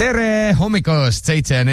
Tere hommikust,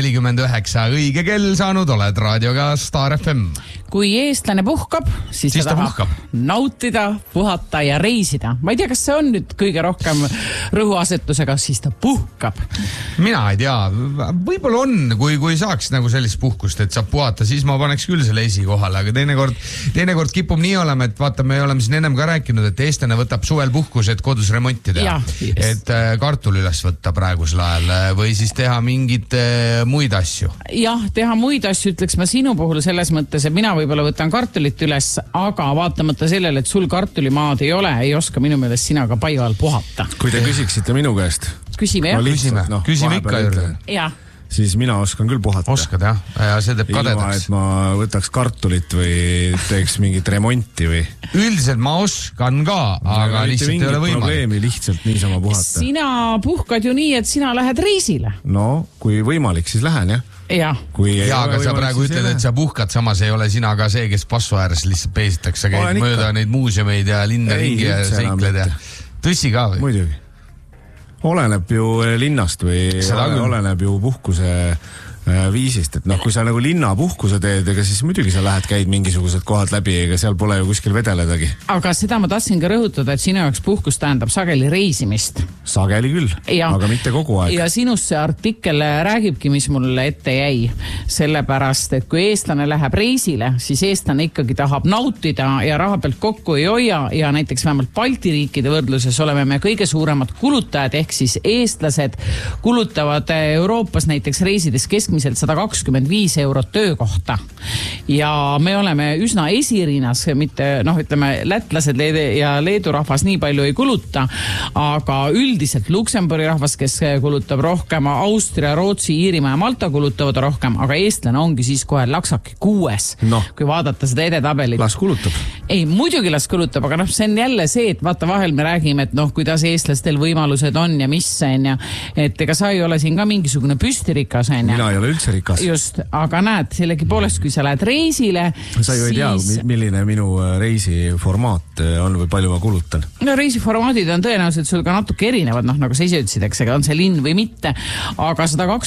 7:49, õige kell saanud, oled raadioga Star FM. Kui eestlane puhkab, siis ta tahab nautida, puhata ja reisida. Ma ei tea, kas see on nüüd kõige rohkem rõhuasetusega, siis ta puhkab. Mina ei tea, võib-olla on, kui saaks nagu sellist puhkust, et saab puhata, siis ma paneks küll selle esikohale, aga teinekord kipub nii olema, et vaata, me oleme siin ennem ka rääkinud, et eestlane võtab suvel puhkus, et kodus remonti teha. Et kartul üles võtta praegusel ajal või siis teha mingid muid asju. Jah, teha muid asju, ütleks ma sinu puhul selles mõttes, et mina võib-olla võtan kartulit üles, aga vaatamata sellele, et sul kartulimaad ei ole, ei oska minu meelest sina ka paiga all puhata. Kui te küsiksite minu käest. Küsime, jah? Küsime ikka juurde. Jah. Siis mina oskan küll puhata. Oskad, jah. Ja see teeb kadedaks. Ilma, et ma võtaks kartulit või teeks mingit remonti või... Üldiselt ma oskan ka, aga lihtsalt ei ole võimalik. Probleemi lihtsalt niisama puhata. Sina puhkad ju nii, et sina lähed reisile. No, kui võimalik, siis lähen, jah. Ja, aga sa praegu ütled, et sa puhkad, samas ei ole sina ka see, kes passu ääres lihtsalt peesitakse, käid mööda neid muuseumeid ja linna ringi ja seikled ja tõsi ka või? Muidugi. Oleneb ju linnast või oleneb ju puhkuse viisist, et kui sa nagu linna puhkuse teed, ega siis muidugi sa käid mingisugused kohad läbi, ega seal pole ju kuskil vedeledagi. Aga seda ma tahtsin ka rõhutada, et sinu jaoks puhkus tähendab sageli reisimist. Sageli küll, aga mitte kogu aeg. Ja sinust see artikkel räägibki, mis mulle ette jäi. Sellepärast, et kui eestlane läheb reisile, siis eestlane ikkagi tahab nautida ja raha pealt kokku ei hoia ja näiteks vähemalt Balti riikide võrdluses oleme me kõige suuremad kulutajad, ehk siis eestlased kulutavad Euroopas näiteks reisides keskmiselt 125 eurot töökohta. Ja me oleme üsna esiriinas, mitte, ütleme, lätlased ja Leedu rahvas nii palju ei kuluta, aga üldiselt Luksemburgi rahvas, kes kulutab rohkem, Austria, Rootsi, Iirimaa ja Malta kulutavad rohkem, aga eestlane ongi siis kohe laksaki 6, kui vaadata seda edetabelit. Las kulutab. Ei, muidugi las kulutab, aga see on jälle see, et vaata vahel me räägime, et kuidas eestlastel võimalused on ja mis on ja et ega sa ei ole siin ka mingisugune püstirikas. Mina ei ole üldse rikas. Just, aga näed, sellegipoolest, kui sa lähed reisile, sa ju ei tea, milline minu reisiformaat on või palju ma kulutan. No reisiformaadid on tõenäoliselt sul ka natuke erinevad, nagu sa ise ütlesid, ega on see linn või mitte, aga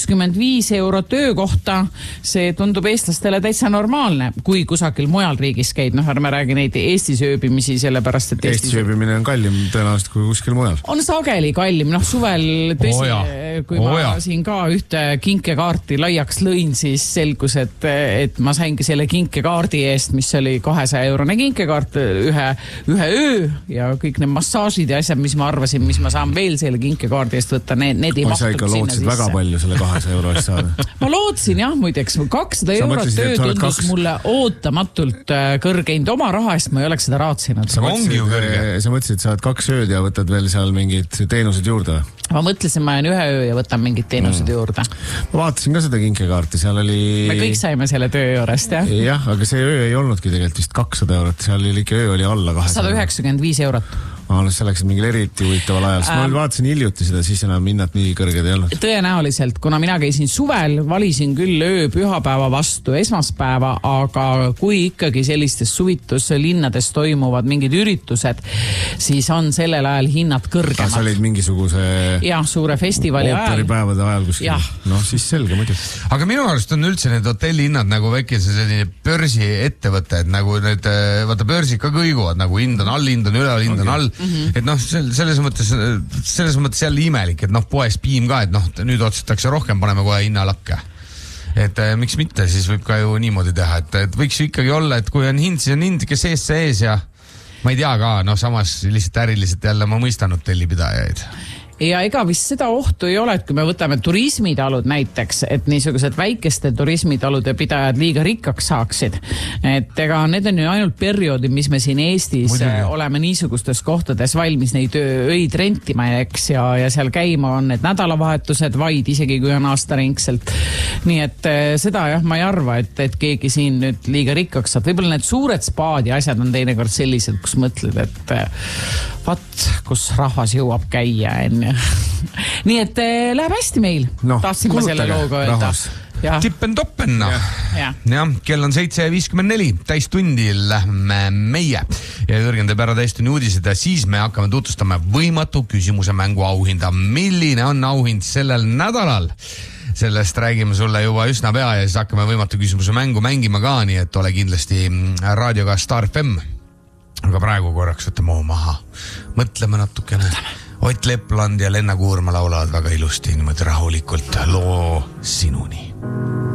125 eurot töökohta, see tundub eestlastele täitsa normaalne, kui kusagil mujal riigis käid, ärme räägi neid Eestis ööbimisi, sellepärast, et Eestis ööbimine on kallim tõenäoliselt kui kuskil mujal. On sageli kallim, suvel tõsi, kui ma siin ka ühte kinkekaarti laiaks lõin, siis selgus, et ma saingi selle kinkekaardi eest, mis oli 200 eurone kinkekaart ühe öö ja kõik need massaažid ja asjad, mis ma arvasin, mis ma saan veel selle kinkekaardi eest võtta, need ei mahtunud sinna sisse. Sa ikka lootsid väga palju selle 200 euro eest saada. Ma lootsin jah, muideks, 200 eurot töö tundus mulle ootamatult kõrgeind. Oma raha eest ma ei oleks seda raatsinud. Sa mõtlesid, et sa oled 2 ööd ja võtad veel seal mingid teenused juurde? Ma mõtlesin, ma jään 1 öö ja võtan mingid teenused juurde. Ma vaatasin ka seda kinkekaarti, seal oli... Me kõik saime selle töö juurest, jah? Jah, aga see öö ei olnudki tegelikult vist 200 eurot, seal oli ikka öö oli alla 200. 195 eurot. See läks mingil eriti huvitaval ajal, sest ma vaatasin hiljuti seda, siis enam hinnad nii kõrged ei olnud. Tõenäoliselt, kuna mina käisin suvel, valisin küll öö pühapäeva vastu esmaspäeva, aga kui ikkagi sellistes suvituslinnades toimuvad mingid üritused, siis on sellel ajal hinnad kõrgemad. Sa olid mingisuguse suure festivali ajal. Ooperipäevade ajal kuskil. Siis selge muidu. Aga minu arust on üldse need hotellihinnad nagu väikese selline börsi ettevõte, et nagu need, vaata börsid ka kõiguvad, nagu hind on all, hind on üle, hind on all. Et selles mõttes jälle imelik, et poes piim ka, et nüüd otsutakse rohkem, paneme kohe hinnalakke. Et miks mitte, siis võib ka ju niimoodi teha, et võiks ju ikkagi olla, et kui on hind, siis on hind, kes ees ja ma ei tea ka, samas lihtsalt äriliselt jälle ma mõistan hotellipidajaid. Ja ega vist seda ohtu ei ole, et kui me võtame turismitalud näiteks, et niisugused väikeste turismitalude pidajad liiga rikkaks saaksid. Et ega need on ju ainult perioodid, mis me siin Eestis oleme niisugustes kohtades valmis neid öid rentima, eks, ja seal käima on need nädalavahetused vaid, isegi kui on aastaringselt. Nii et seda ma ei arva, et keegi siin nüüd liiga rikkaks saab. Võib-olla need suured spaad ja asjad on teinekord sellised, kus mõtled, et kus rahvas jõuab käia, enne. Nii et läheb hästi meil. Tahtsime selle looga öelda. Tippen-toppen. jah, kell on 7:54, täistundi lähme meie ja Jürgen teeb ära täistunni uudised ja siis me hakkame tutvustama võimatu küsimuse mängu auhinda. Milline on auhind sellel nädalal? Sellest räägime sulle juba üsna pea ja siis hakkame võimatu küsimuse mängu mängima ka, nii et ole kindlasti raadioga Star FM. Aga praegu korraks võtame maha. Mõtleme natukene. Ott Lepland ja Lenna Kuurma laulavad väga ilusti niimoodi rahulikult loo Sinuni.